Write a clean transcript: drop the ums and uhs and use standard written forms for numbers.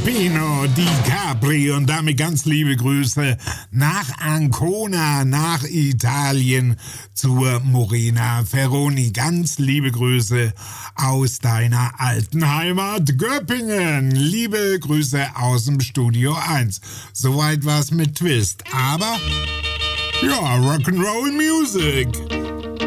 Pino Di Capri und damit ganz liebe Grüße nach Ancona, nach Italien zur Morena Ferroni. Ganz liebe Grüße aus deiner alten Heimat Göppingen. Liebe Grüße aus dem Studio 1. Soweit war's mit Twist, aber ja, Rock'n'Roll Music.